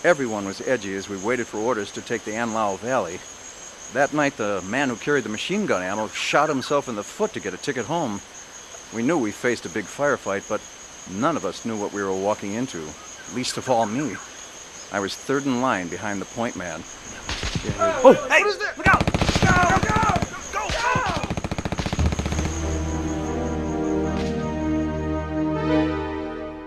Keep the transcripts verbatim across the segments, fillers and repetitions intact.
Everyone was edgy as we waited for orders to take the Anlao Valley. That night, the man who carried the machine gun ammo shot himself in the foot to get a ticket home. We knew we faced a big firefight, but none of us knew what we were walking into, least of all me. I was third in line behind the point man. Oh, oh hey, what is that? Look out! Go, go, go, go!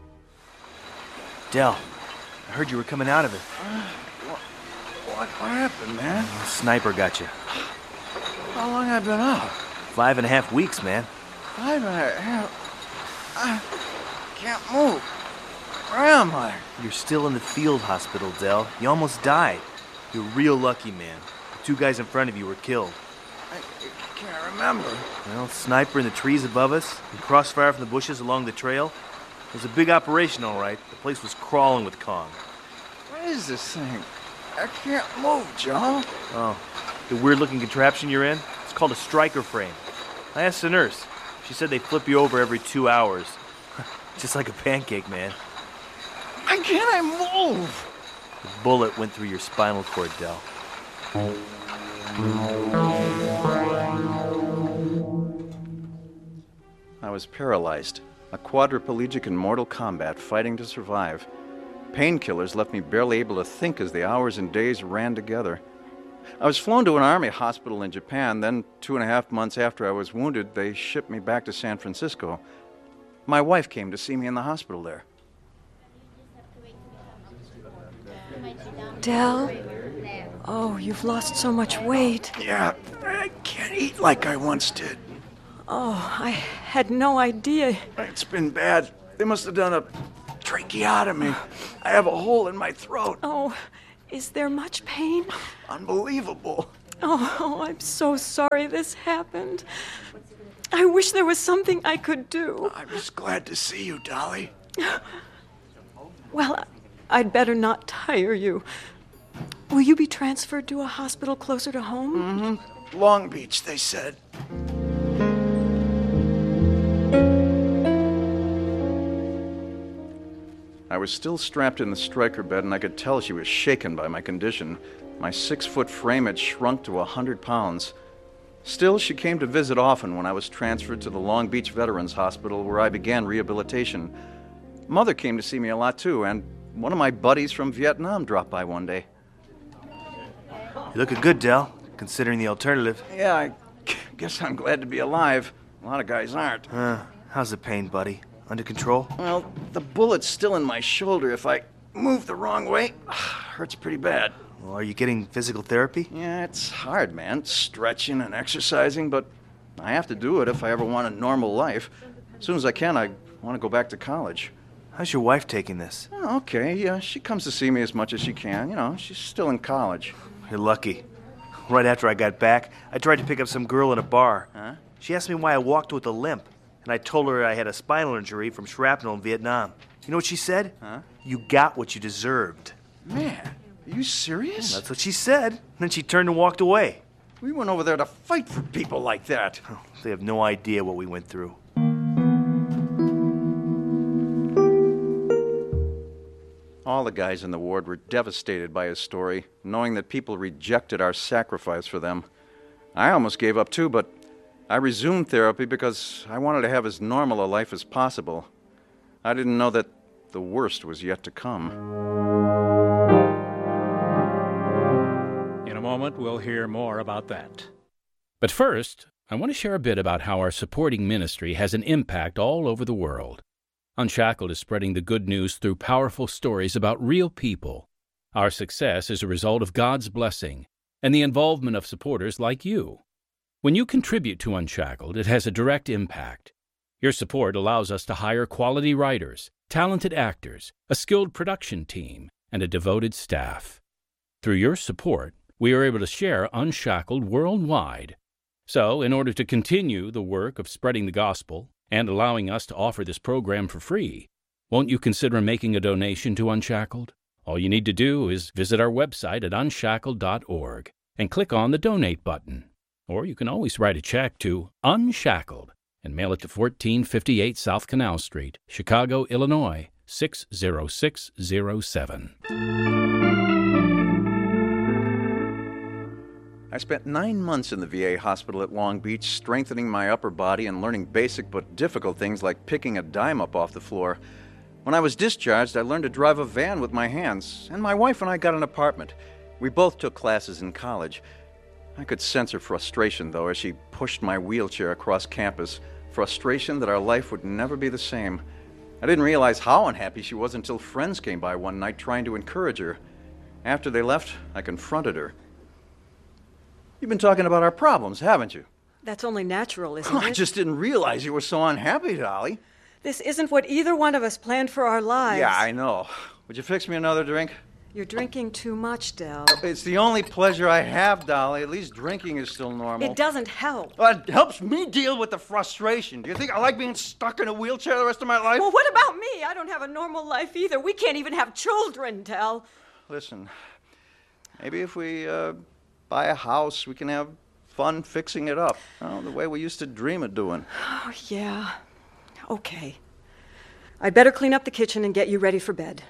Del, I heard you were coming out of it. Uh, what, what, what happened, man? A sniper got you. How long have I been out? Five and a half weeks, man. Five and a half? I can't move. Where am I? You're still in the field hospital, Del. You almost died. You're real lucky, man. The two guys in front of you were killed. I, I can't remember. Well, sniper in the trees above us, and crossfire from the bushes along the trail. It was a big operation, all right. The place was crawling with Kong. What is this thing? I can't move, Joe. Oh, the weird-looking contraption you're in? It's called a striker frame. I asked the nurse. She said they flip you over every two hours. Just like a pancake, man. Why can't I move? The bullet went through your spinal cord, Del. I was paralyzed. A quadriplegic in mortal combat, fighting to survive. Painkillers left me barely able to think as the hours and days ran together. I was flown to an army hospital in Japan. Then, two and a half months after I was wounded, they shipped me back to San Francisco. My wife came to see me in the hospital there. Del? Oh, you've lost so much weight. Yeah, I can't eat like I once did. Oh, I had no idea. It's been bad. They must have done a tracheotomy. I have a hole in my throat. Oh, is there much pain? Unbelievable. Oh, I'm so sorry this happened. I wish there was something I could do. I'm just glad to see you, Dolly. Well, I'd better not tire you. Will you be transferred to a hospital closer to home? Mm-hmm. Long Beach, they said. I was still strapped in the striker bed, and I could tell she was shaken by my condition. My six-foot frame had shrunk to a hundred pounds. Still, she came to visit often when I was transferred to the Long Beach Veterans Hospital, where I began rehabilitation. Mother came to see me a lot, too, and one of my buddies from Vietnam dropped by one day. You're looking good, Del, considering the alternative. Yeah, I guess I'm glad to be alive. A lot of guys aren't. Uh, how's the pain, buddy? Under control? Well, the bullet's still in my shoulder. If I move the wrong way, hurts pretty bad. Well, are you getting physical therapy? Yeah, it's hard, man. Stretching and exercising, but I have to do it if I ever want a normal life. As soon as I can, I want to go back to college. How's your wife taking this? Oh, okay, yeah, she comes to see me as much as she can. You know, she's still in college. You're lucky. Right after I got back, I tried to pick up some girl in a bar. Huh? She asked me why I walked with a limp, and I told her I had a spinal injury from shrapnel in Vietnam. You know what she said? Huh? You got what you deserved. Man, are you serious? That's what she said. And then she turned and walked away. We went over there to fight for people like that. Oh, they have no idea what we went through. All the guys in the ward were devastated by his story, knowing that people rejected our sacrifice for them. I almost gave up too, but I resumed therapy because I wanted to have as normal a life as possible. I didn't know that the worst was yet to come. In a moment, we'll hear more about that. But first, I want to share a bit about how our supporting ministry has an impact all over the world. Unshackled is spreading the good news through powerful stories about real people. Our success is a result of God's blessing and the involvement of supporters like you. When you contribute to Unshackled, it has a direct impact. Your support allows us to hire quality writers, talented actors, a skilled production team, and a devoted staff. Through your support, we are able to share Unshackled worldwide. So, in order to continue the work of spreading the gospel and allowing us to offer this program for free, won't you consider making a donation to Unshackled? All you need to do is visit our website at unshackled dot org and click on the Donate button. Or you can always write a check to Unshackled and mail it to fourteen fifty-eight South Canal Street, Chicago, Illinois, six zero six zero seven. I spent nine months in the V A hospital at Long Beach, strengthening my upper body and learning basic but difficult things like picking a dime up off the floor. When I was discharged, I learned to drive a van with my hands, and my wife and I got an apartment. We both took classes in college. I could sense her frustration, though, as she pushed my wheelchair across campus. Frustration that our life would never be the same. I didn't realize how unhappy she was until friends came by one night trying to encourage her. After they left, I confronted her. You've been talking about our problems, haven't you? That's only natural, isn't Oh, it? I just didn't realize you were so unhappy, Dolly. This isn't what either one of us planned for our lives. Yeah, I know. Would you fix me another drink? You're drinking too much, Del. It's the only pleasure I have, Dolly. At least drinking is still normal. It doesn't help. Well, it helps me deal with the frustration. Do you think I like being stuck in a wheelchair the rest of my life? Well, what about me? I don't have a normal life either. We can't even have children, Del. Listen, maybe if we uh, buy a house, we can have fun fixing it up. Oh, the way we used to dream of doing. Oh, yeah. Okay. I'd better clean up the kitchen and get you ready for bed.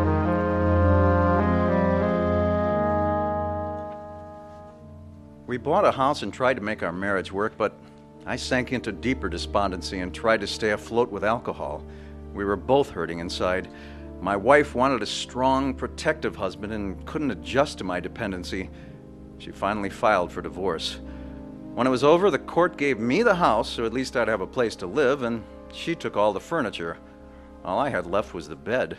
We bought a house and tried to make our marriage work, but I sank into deeper despondency and tried to stay afloat with alcohol. We were both hurting inside. My wife wanted a strong, protective husband and couldn't adjust to my dependency. She finally filed for divorce. When it was over, the court gave me the house, so at least I'd have a place to live, and she took all the furniture. All I had left was the bed.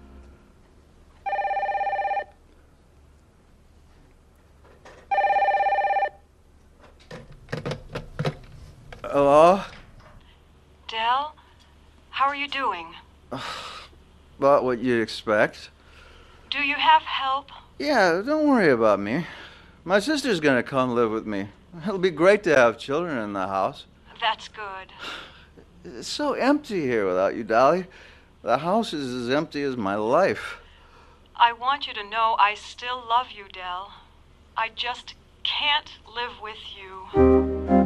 Hello? Del, how are you doing? About what you'd expect. Do you have help? Yeah, don't worry about me. My sister's gonna come live with me. It'll be great to have children in the house. That's good. It's so empty here without you, Dolly. The house is as empty as my life. I want you to know I still love you, Del. I just can't live with you.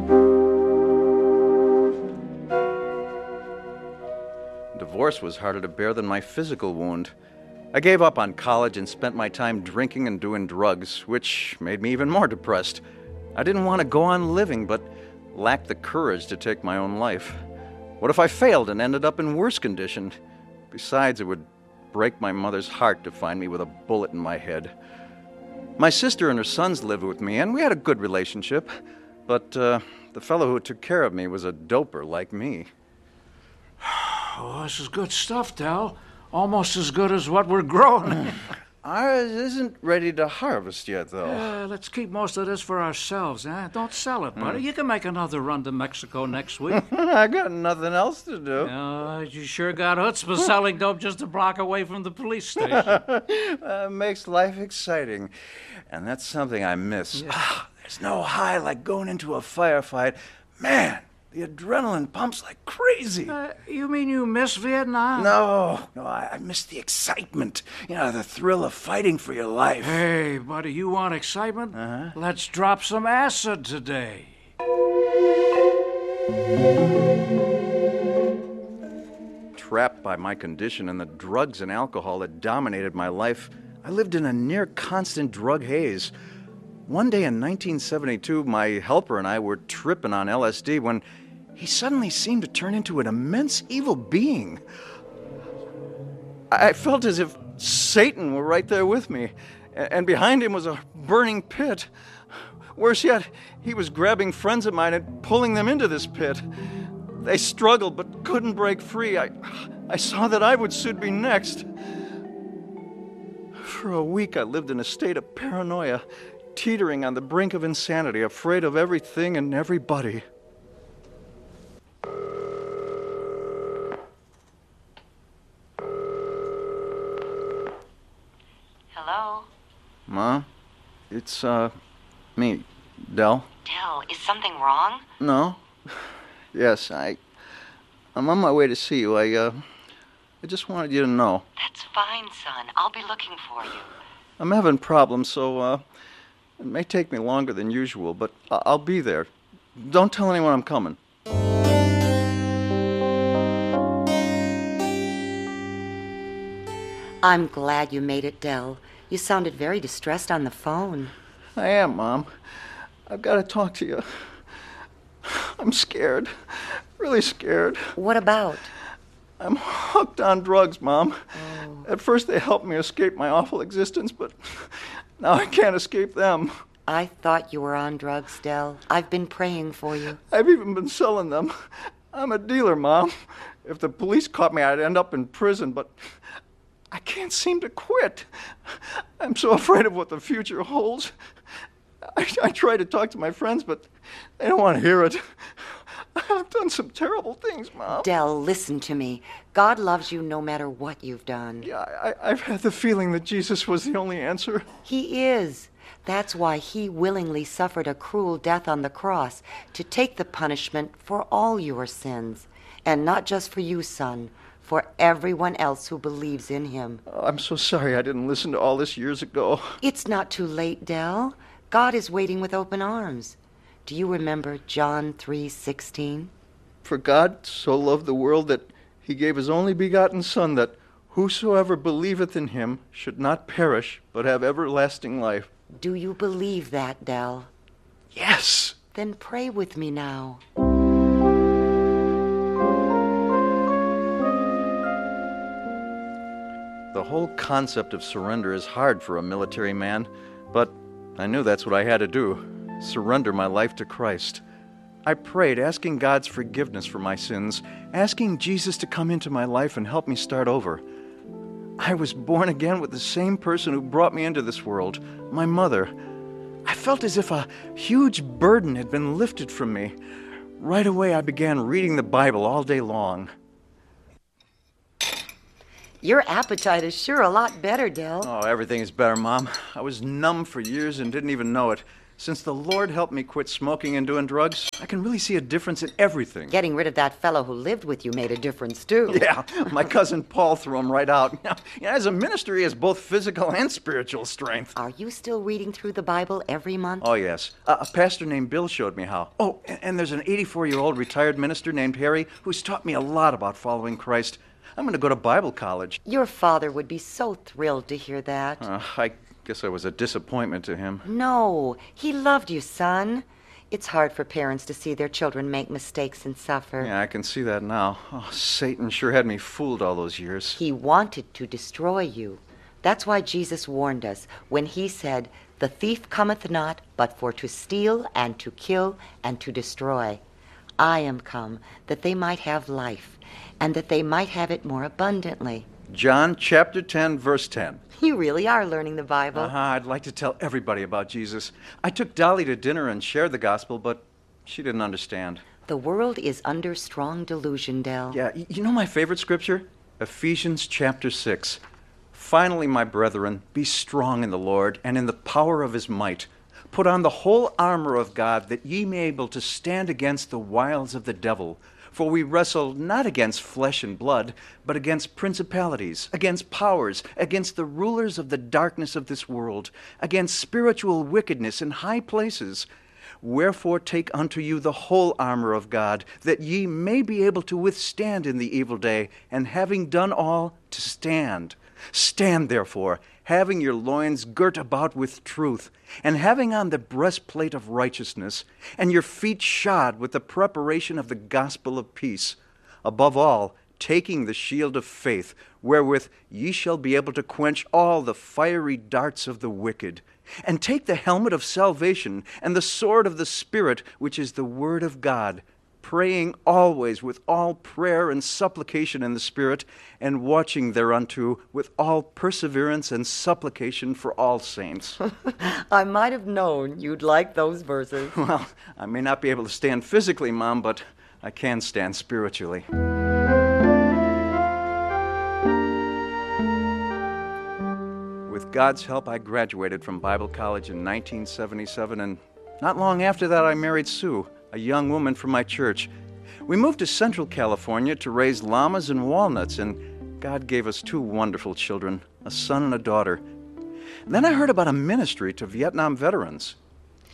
Divorce was harder to bear than my physical wound. I gave up on college and spent my time drinking and doing drugs, which made me even more depressed. I didn't want to go on living, but lacked the courage to take my own life. What if I failed and ended up in worse condition? Besides, it would break my mother's heart to find me with a bullet in my head. My sister and her sons lived with me, and we had a good relationship, but uh, the fellow who took care of me was a doper like me. Oh, this is good stuff, Del. Almost as good as what we're growing. Ours isn't ready to harvest yet, though. Uh, let's keep most of this for ourselves, eh? Don't sell it, buddy. Mm. You can make another run to Mexico next week. I got nothing else to do. Uh, you sure got chutzpah selling dope just a block away from the police station. uh, makes life exciting. And that's something I miss. Yeah. Ah, there's no high like going into a firefight. Man, the adrenaline pumps like crazy. Uh, you mean you miss Vietnam? No, no, I, I miss the excitement. You know, the thrill of fighting for your life. Hey, buddy, you want excitement? Uh-huh. Let's drop some acid today. Trapped by my condition and the drugs and alcohol that dominated my life, I lived in a near-constant drug haze. One day in nineteen seventy-two, my helper and I were tripping on L S D when he suddenly seemed to turn into an immense evil being. I felt as if Satan were right there with me, and behind him was a burning pit. Worse yet, he was grabbing friends of mine and pulling them into this pit. They struggled but couldn't break free. I, I saw that I would soon be next. For a week, I lived in a state of paranoia, teetering on the brink of insanity, afraid of everything and everybody. Hello? Ma? It's, uh, me, Del. Del, is something wrong? No. Yes, I... I'm on my way to see you. I, uh... I just wanted you to know. That's fine, son. I'll be looking for you. I'm having problems, so, uh... it may take me longer than usual, but I- I'll be there. Don't tell anyone I'm coming. I'm glad you made it, Del. You sounded very distressed on the phone. I am, Mom. I've got to talk to you. I'm scared. Really scared. What about? I'm hooked on drugs, Mom. Oh. At first they helped me escape my awful existence, but now I can't escape them. I thought you were on drugs, Del. I've been praying for you. I've even been selling them. I'm a dealer, Mom. If the police caught me, I'd end up in prison, but I can't seem to quit. I'm so afraid of what the future holds. I, I try to talk to my friends, but they don't want to hear it. I've done some terrible things, Mom. Del, listen to me. God loves you no matter what you've done. Yeah, I, I've had the feeling that Jesus was the only answer. He is. That's why he willingly suffered a cruel death on the cross, to take the punishment for all your sins. And not just for you, son, for everyone else who believes in him. Oh, I'm so sorry I didn't listen to all this years ago. It's not too late, Del. God is waiting with open arms. Do you remember John three sixteen? For God so loved the world that he gave his only begotten Son, that whosoever believeth in him should not perish, but have everlasting life. Do you believe that, Del? Yes. Then pray with me now. The whole concept of surrender is hard for a military man, but I knew that's what I had to do. Surrender my life to Christ. I prayed, asking God's forgiveness for my sins, asking Jesus to come into my life and help me start over. I was born again with the same person who brought me into this world, my mother. I felt as if a huge burden had been lifted from me. Right away, I began reading the Bible all day long. Your appetite is sure a lot better, Del. Oh, everything is better, Mom. I was numb for years and didn't even know it. Since the Lord helped me quit smoking and doing drugs, I can really see a difference in everything. Getting rid of that fellow who lived with you made a difference, too. Yeah, my cousin Paul threw him right out. You know, as a minister, he has both physical and spiritual strength. Are you still reading through the Bible every month? Oh, yes. Uh, a pastor named Bill showed me how. Oh, and, and there's an eighty-four-year-old retired minister named Harry who's taught me a lot about following Christ. I'm going to go to Bible college. Your father would be so thrilled to hear that. Uh, I guess I was a disappointment to him. No, he loved you, son. It's hard for parents to see their children make mistakes and suffer. Yeah, I can see that now. Oh, Satan sure had me fooled all those years. He wanted to destroy you. That's why Jesus warned us when he said, "The thief cometh not, but for to steal and to kill and to destroy. I am come, that they might have life, and that they might have it more abundantly." John chapter ten, verse ten. You really are learning the Bible. Uh-huh. I'd like to tell everybody about Jesus. I took Dolly to dinner and shared the gospel, but she didn't understand. The world is under strong delusion, Del. Yeah, you know my favorite scripture? Ephesians chapter six. Finally, my brethren, be strong in the Lord and in the power of his might. Put on the whole armor of God, that ye may be able to stand against the wiles of the devil. For we wrestle not against flesh and blood, but against principalities, against powers, against the rulers of the darkness of this world, against spiritual wickedness in high places. Wherefore take unto you the whole armor of God, that ye may be able to withstand in the evil day, and having done all, to stand. Stand therefore, having your loins girt about with truth, and having on the breastplate of righteousness, and your feet shod with the preparation of the gospel of peace. Above all, taking the shield of faith, wherewith ye shall be able to quench all the fiery darts of the wicked. And take the helmet of salvation, and the sword of the Spirit, which is the word of God, praying always with all prayer and supplication in the Spirit, and watching thereunto with all perseverance and supplication for all saints. I might have known you'd like those verses. Well, I may not be able to stand physically, Mom, but I can stand spiritually. With God's help, I graduated from Bible college in nineteen seventy-seven, and not long after that, I married Sue, a young woman from my church. We moved to Central California to raise llamas and walnuts, and God gave us two wonderful children, a son and a daughter. And then I heard about a ministry to Vietnam veterans.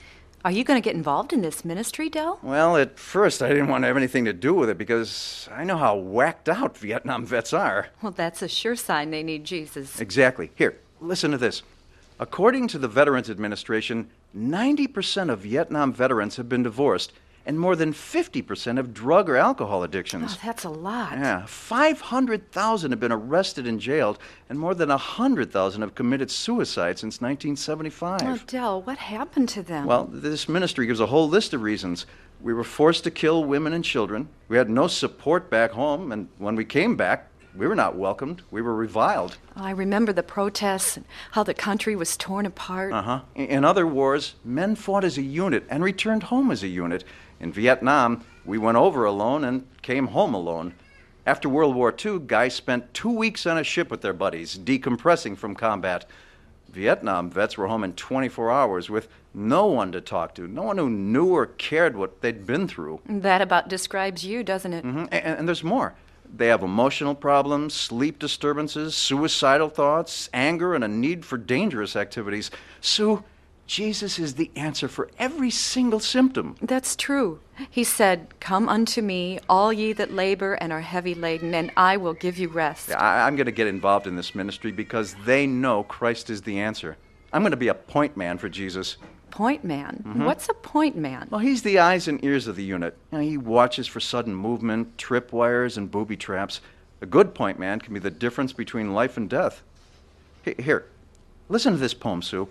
Are you going to get involved in this ministry, Del? Well, at first I didn't want to have anything to do with it because I know how whacked out Vietnam vets are. Well, that's a sure sign they need Jesus. Exactly. Here, listen to this. According to the Veterans Administration, ninety percent of Vietnam veterans have been divorced, and more than fifty percent have drug or alcohol addictions. Oh, that's a lot. Yeah, five hundred thousand have been arrested and jailed, and more than one hundred thousand have committed suicide since nineteen seventy-five. Oh, Del, what happened to them? Well, this ministry gives a whole list of reasons. We were forced to kill women and children. We had no support back home, and when we came back, we were not welcomed. We were reviled. I remember the protests and how the country was torn apart. Uh-huh. In other wars, men fought as a unit and returned home as a unit. In Vietnam, we went over alone and came home alone. After World War Two, guys spent two weeks on a ship with their buddies, decompressing from combat. Vietnam vets were home in twenty-four hours with no one to talk to, no one who knew or cared what they'd been through. That about describes you, doesn't it? Mm-hmm. And, and there's more. They have emotional problems, sleep disturbances, suicidal thoughts, anger, and a need for dangerous activities. Sue, Jesus is the answer for every single symptom. That's true. He said, "Come unto me, all ye that labor and are heavy laden, and I will give you rest." I, I'm going to get involved in this ministry because they know Christ is the answer. I'm going to be a point man for Jesus. Point man? Mm-hmm. What's a point man? Well, he's the eyes and ears of the unit. You know, he watches for sudden movement, tripwires, and booby traps. A good point man can be the difference between life and death. H- Here, listen to this poem, Sue.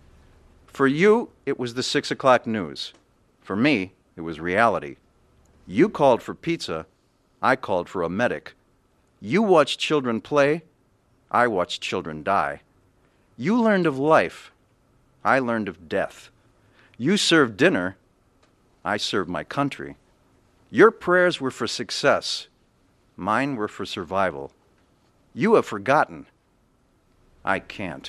For you, it was the six o'clock news. For me, it was reality. You called for pizza. I called for a medic. You watched children play. I watched children die. You learned of life. I learned of death. You served dinner. I served my country. Your prayers were for success. Mine were for survival. You have forgotten. I can't.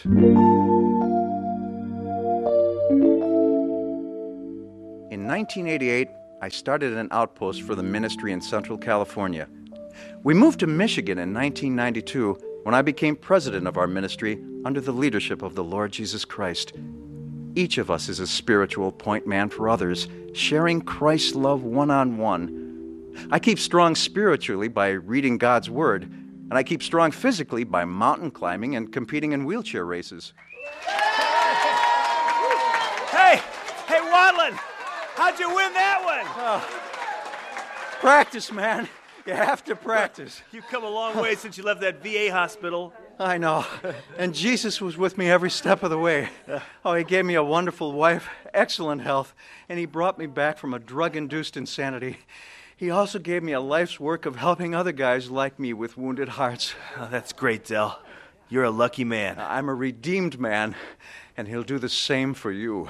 In nineteen eighty-eight, I started an outpost for the ministry in Central California. We moved to Michigan in nineteen ninety-two when I became president of our ministry under the leadership of the Lord Jesus Christ. Each of us is a spiritual point man for others, sharing Christ's love one-on-one. I keep strong spiritually by reading God's Word, and I keep strong physically by mountain climbing and competing in wheelchair races. Hey! Hey, Wadlin! How'd you win that one? Oh, practice, man. You have to practice. You've come a long way since you left that V A hospital. I know. And Jesus was with me every step of the way. Oh, he gave me a wonderful wife, excellent health, and he brought me back from a drug-induced insanity. He also gave me a life's work of helping other guys like me with wounded hearts. Oh, that's great, Del. You're a lucky man. I'm a redeemed man, and he'll do the same for you.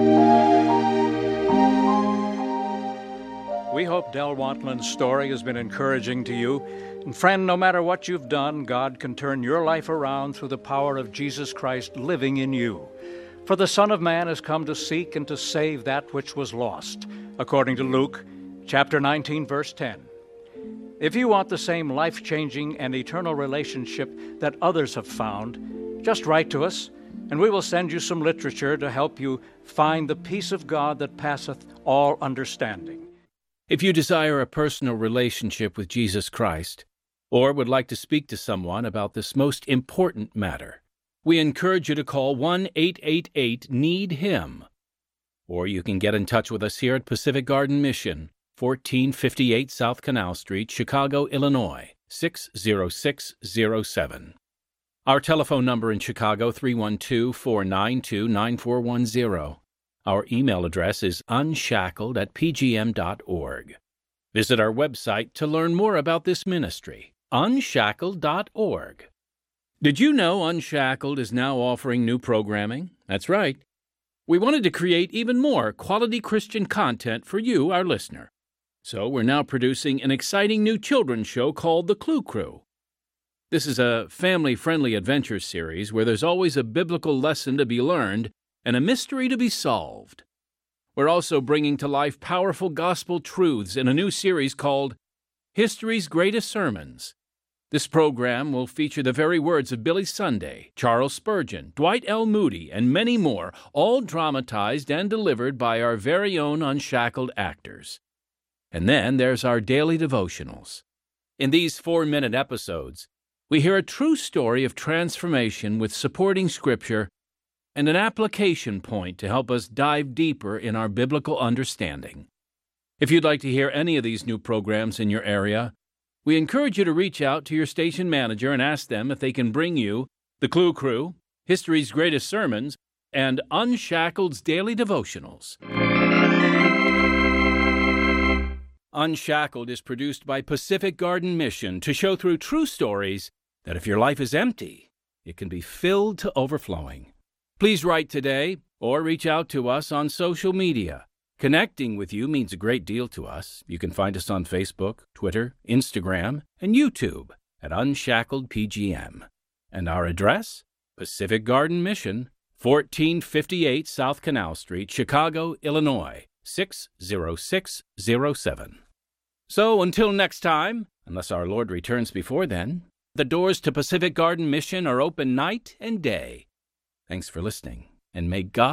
We hope Del Watlin's story has been encouraging to you. And friend, no matter what you've done, God can turn your life around through the power of Jesus Christ living in you. For the Son of Man has come to seek and to save that which was lost, according to Luke chapter nineteen, verse ten. If you want the same life-changing and eternal relationship that others have found, just write to us, and we will send you some literature to help you find the peace of God that passeth all understanding. If you desire a personal relationship with Jesus Christ, or would like to speak to someone about this most important matter, we encourage you to call one eight eight eight need him. Or you can get in touch with us here at Pacific Garden Mission, fourteen fifty-eight South Canal Street, Chicago, Illinois, six zero six zero seven. Our telephone number in Chicago, three one two, four nine two, nine four one zero. Our email address is unshackled at p g m dot org. Visit our website to learn more about this ministry, unshackled dot org. Did you know Unshackled is now offering new programming? That's right. We wanted to create even more quality Christian content for you, our listener. So we're now producing an exciting new children's show called The Clue Crew. This is a family-friendly adventure series where there's always a biblical lesson to be learned and a mystery to be solved. We're also bringing to life powerful gospel truths in a new series called History's Greatest Sermons. This program will feature the very words of Billy Sunday, Charles Spurgeon, Dwight L. Moody, and many more, all dramatized and delivered by our very own Unshackled actors. And then there's our daily devotionals. In these four-minute episodes, we hear a true story of transformation with supporting scripture and an application point to help us dive deeper in our biblical understanding. If you'd like to hear any of these new programs in your area, we encourage you to reach out to your station manager and ask them if they can bring you The Clue Crew, History's Greatest Sermons, and Unshackled's Daily Devotionals. Unshackled is produced by Pacific Garden Mission to show through true stories that if your life is empty, it can be filled to overflowing. Please write today or reach out to us on social media. Connecting with you means a great deal to us. You can find us on Facebook, Twitter, Instagram, and YouTube at Unshackled P G M. And our address? Pacific Garden Mission, fourteen fifty-eight South Canal Street, Chicago, Illinois, six zero six zero seven. So until next time, unless our Lord returns before then, the doors to Pacific Garden Mission are open night and day. Thanks for listening, and may God